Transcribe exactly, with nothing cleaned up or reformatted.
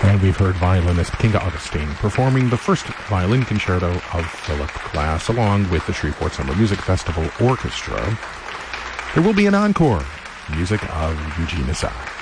And we've heard violinist Kinga Augustine performing the first violin concerto of Philip Glass along with the Shreveport Summer Music Festival Orchestra. There will be an encore, music of Eugene Asai.